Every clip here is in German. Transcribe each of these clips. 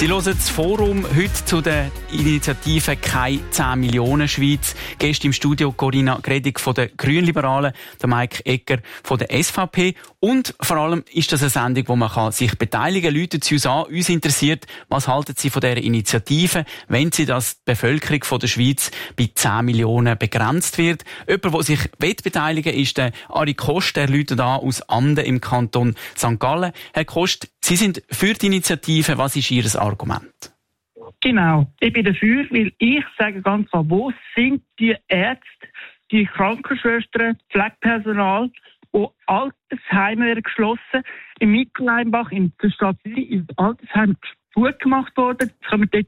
Sie hören das Forum heute zu der Initiative «Keine 10 Millionen Schweiz». Gäste im Studio Corinna Gredig von den Grünliberalen, der Mike Egger von der SVP. Und vor allem ist das eine Sendung, wo man sich beteiligen kann. Läuten Sie uns an. Uns interessiert, was halten Sie von dieser Initiative, wenn Sie, dass die Bevölkerung von der Schweiz bei 10 Millionen begrenzt wird. Jemand, der sich beteiligen will, ist der Ari Kost. Er läutet an aus Anden im Kanton St. Gallen. Herr Kost, Sie sind für die Initiative. Was ist Ihr Argument? Genau, ich bin dafür, weil ich sage ganz klar, wo sind die Ärzte, die Krankenschwestern, Pflegepersonal, wo Altersheime werden geschlossen. Im Mitteleinbach, in der Stadt Zürich, ist das Altersheim gut gemacht worden. Jetzt kommen dort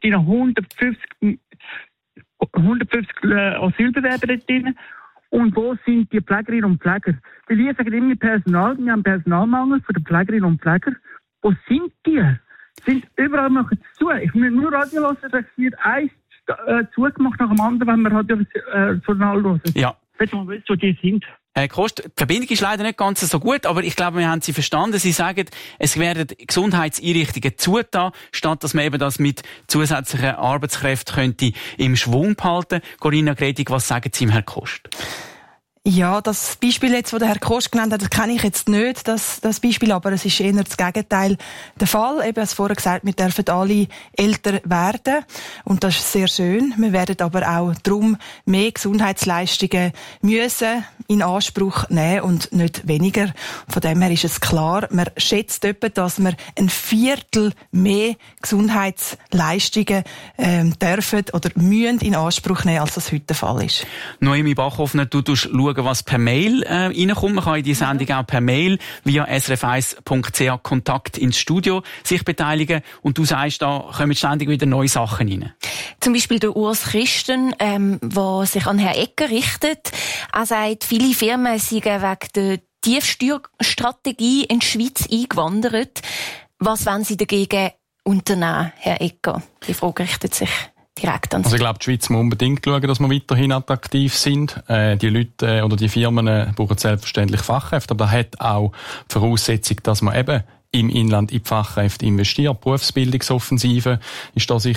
150 Asylbewerber dort rein. Und wo sind die Pflegerinnen und Pfleger? Weil wir sagen immer Personal, wir haben Personalmangel für die Pflegerinnen und Pfleger. Wo sind die? Sind überall machen sie zu. Ich muss nur Radio hören, dass wird eins zugemacht nach dem anderen, wenn wir Radio-Journal hören. Ja. Wenn man weiß, wo die sind. Herr Kost, die Verbindung ist leider nicht ganz so gut, aber ich glaube, wir haben Sie verstanden. Sie sagen, es werden Gesundheitseinrichtungen zugetan, statt dass man eben das mit zusätzlichen Arbeitskräften könnte im Schwung behalten. Corinna Gredig, was sagen Sie ihm, Herr Kost? Ja, das Beispiel jetzt, das der Herr Kost genannt hat, das kenne ich jetzt nicht, das Beispiel, aber es ist eher das Gegenteil der Fall. Eben, als vorher gesagt, wir dürfen alle älter werden und das ist sehr schön. Wir werden aber auch darum mehr Gesundheitsleistungen müssen in Anspruch nehmen und nicht weniger. Von dem her ist es klar, man schätzt etwa, dass wir 1/4 mehr Gesundheitsleistungen dürfen oder müssen in Anspruch nehmen, als das heute der Fall ist. Noemi Bachhoffner, du schauen, was per Mail reinkommt. Man kann in die Sendung auch per Mail via srf1.ch Kontakt ins Studio sich beteiligen. Und du sagst, da kommen ständig wieder neue Sachen rein. Zum Beispiel der Urs Christen, der sich an Herrn Egger richtet. Er sagt, viele Firmen sind wegen der Tiefsteuerstrategie in die Schweiz eingewandert. Was wollen Sie dagegen unternehmen, Herr Egger? Die Frage richtet sich direkt an Sie. Also ich glaube, die Schweiz muss unbedingt schauen, dass wir weiterhin attraktiv sind. Die Leute oder die Firmen brauchen selbstverständlich Fachkräfte, aber das hat auch die Voraussetzung, dass man eben im Inland in die Fachkräfte investiert. Berufsbildungsoffensive ist da sicher